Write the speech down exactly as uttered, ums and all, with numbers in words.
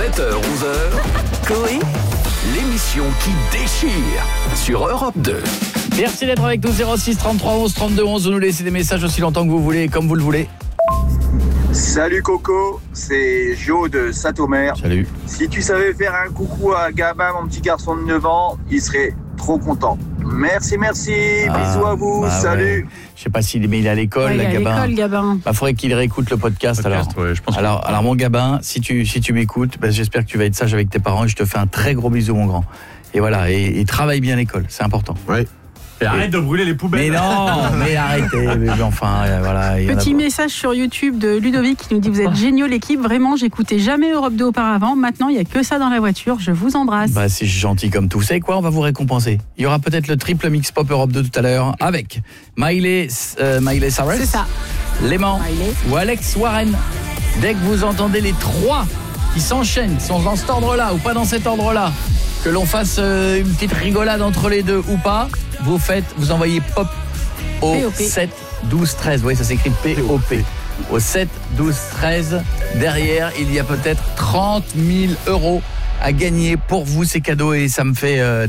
sept heures onze heures, Coé, l'émission qui déchire sur Europe deux. Merci d'être avec nous, zéro six trente-trois onze trente-deux onze. Vous nous laissez des messages aussi longtemps que vous voulez, comme vous le voulez. Salut Coco, c'est Jo de Saint-Omer. Salut. Si tu savais faire un coucou à Gabin, mon petit garçon de neuf ans, il serait trop content. Merci, merci, Ah, bisous à vous, bah salut. ouais. Je sais pas s'il est, mais il est à l'école, Ouais, là, il est à Gabin. l'école, Gabin. Bah, faudrait qu'il réécoute le podcast, Podcast, alors. ouais, je pense que- alors, alors mon Gabin, si tu si tu m'écoutes, bah, j'espère que tu vas être sage avec tes parents et je te fais un très gros bisou, mon grand. Et voilà, et, et travaille bien l'école, c'est important. Ouais. Et arrête de brûler les poubelles. Mais non, mais arrêtez, mais enfin, euh, voilà. il y en a Petit pas. message sur YouTube de Ludovic qui nous dit: vous êtes géniaux l'équipe, vraiment j'écoutais jamais Europe deux auparavant, maintenant il n'y a que ça dans la voiture, je vous embrasse. Bah, c'est gentil comme tout. Vous savez quoi, on va vous récompenser. Il y aura peut-être le triple mix pop Europe deux tout à l'heure avec Miley, euh, Miley Cyrus, C'est ça. Léman Miley. ou Alex Warren. Dès que vous entendez les trois qui s'enchaînent, qui sont dans cet ordre-là ou pas dans cet ordre-là, que l'on fasse euh, une petite rigolade entre les deux ou pas, vous faites, vous envoyez pop au P O P. sept douze treize. Vous voyez, ça s'écrit P O P. Au sept douze treize. Derrière, il y a peut-être trente mille euros à gagner pour vous, ces cadeaux, et ça me fait euh,